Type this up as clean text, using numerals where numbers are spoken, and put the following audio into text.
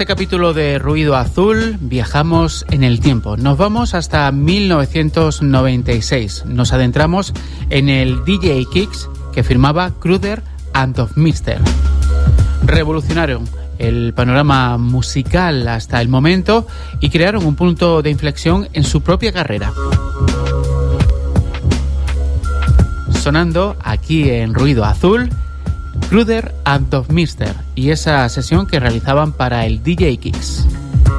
este capítulo de Ruido Azul viajamos en el tiempo. Nos vamos hasta 1996. Nos adentramos en el DJ Kicks que firmaba Kruder and Hofmeister. Revolucionaron el panorama musical hasta el momento y crearon un punto de inflexión en su propia carrera. Sonando aquí en Ruido Azul, Kruder and Hofmeister y esa sesión que realizaban para el DJ Kicks.